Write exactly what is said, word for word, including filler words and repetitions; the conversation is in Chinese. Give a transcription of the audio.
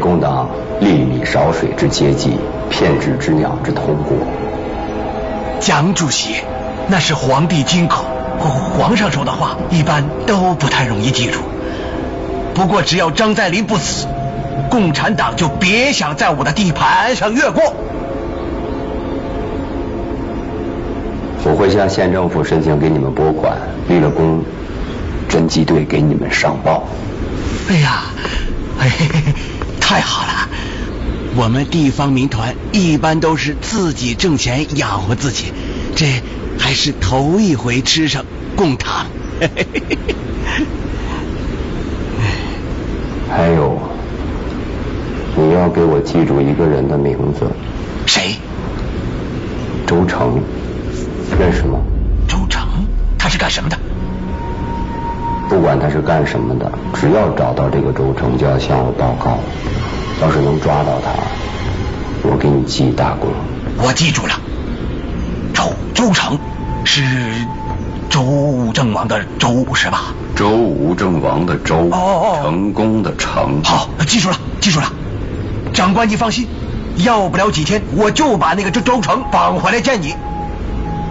共党粒米少水之阶级，片纸之鸟之通国。 蒋主席，那是皇帝金口，皇上说的话一般都不太容易记住。不过只要张载霖不死，共产党就别想在我的地盘上越过。 我会向县政府申请给你们拨款，立了功，侦缉队给你们上报。 哎呀，哎，太好了！我们地方民团一般都是自己挣钱养活自己，这还是头一回吃上贡糖。 还有，你要给我记住一个人的名字。 谁？ 周成，认识吗？ 周成，他是干什么的？ 不管他是干什么的，只要找到这个周成，就要向我报告。要是能抓到他，我给你记大功。 我记住了，周周成是周武正王的周是吧？ 周武正王的周， 哦哦哦， 成功的成。 好，记住了，记住了。长官你放心，要不了几天我就把那个周周成绑回来见你。